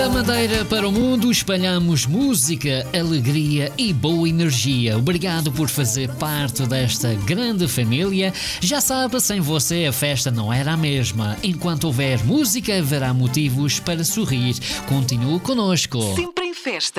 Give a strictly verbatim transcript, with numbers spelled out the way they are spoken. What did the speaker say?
Da Madeira para o mundo, espalhamos música, alegria e boa energia. Obrigado por fazer parte desta grande família. Já sabe, sem você a festa não era a mesma. Enquanto houver música, haverá motivos para sorrir. Continue connosco. Sempre em festa.